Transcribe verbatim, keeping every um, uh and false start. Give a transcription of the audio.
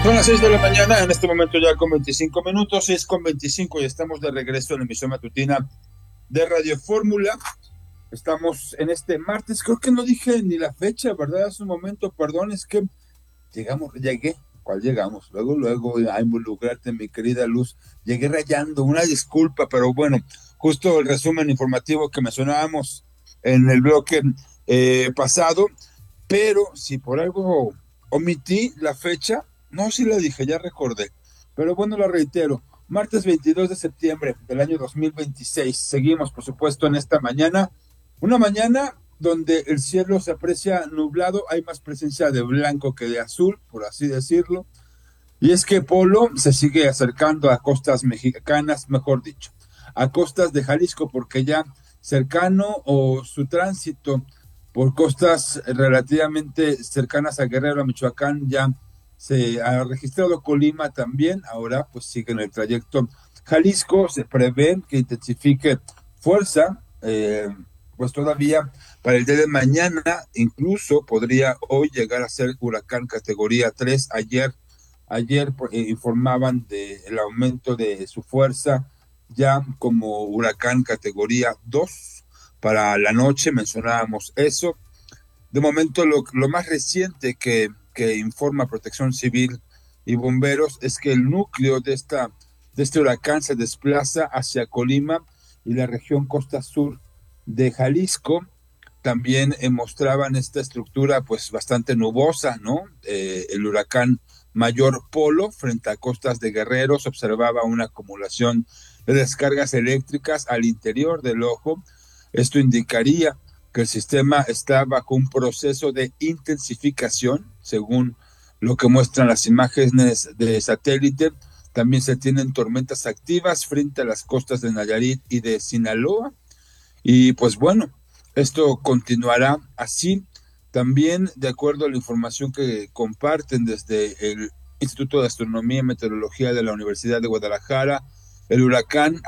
Son las seis de la mañana, en este momento ya con veinticinco minutos, seis con veinticinco y estamos de regreso en la emisión matutina de Radio Fórmula. Estamos en este martes, creo que no dije ni la fecha, ¿verdad? Hace un momento, perdón, es que llegamos, llegué, ¿cuál llegamos? Luego, luego a involucrarte, mi querida Luz, llegué rayando, una disculpa, pero bueno, justo el resumen informativo que mencionábamos en el bloque eh, pasado, pero si por algo omití la fecha, no, sí la dije, ya recordé, pero bueno, la reitero, martes veintidós de septiembre del año dos mil veintiséis, seguimos por supuesto en esta mañana, una mañana donde el cielo se aprecia nublado, hay más presencia de blanco que de azul, por así decirlo, y es que Polo se sigue acercando a costas mexicanas, mejor dicho, a costas de Jalisco, porque ya cercano o su tránsito por costas relativamente cercanas a Guerrero, a Michoacán, ya se ha registrado Colima también, ahora pues sigue en el trayecto Jalisco, se prevé que intensifique fuerza, eh, pues todavía para el día de mañana, incluso podría hoy llegar a ser huracán categoría tres. Ayer, ayer eh, informaban del aumento de su fuerza ya como huracán categoría dos. Para la noche mencionábamos eso. De momento, lo, lo más reciente que, que informa Protección Civil y Bomberos es que el núcleo de, esta, de este huracán se desplaza hacia Colima y la región costa sur de Jalisco. También eh, mostraban esta estructura pues bastante nubosa, ¿no? Eh, el huracán mayor Polo frente a costas de Guerrero se observaba una acumulación de descargas eléctricas al interior del ojo. Esto indicaría que el sistema está bajo un proceso de intensificación, según lo que muestran las imágenes de satélite. También se tienen tormentas activas frente a las costas de Nayarit y de Sinaloa. Y pues bueno, esto continuará así. También, de acuerdo a la información que comparten desde el Instituto de Astronomía y Meteorología de la Universidad de Guadalajara, el huracán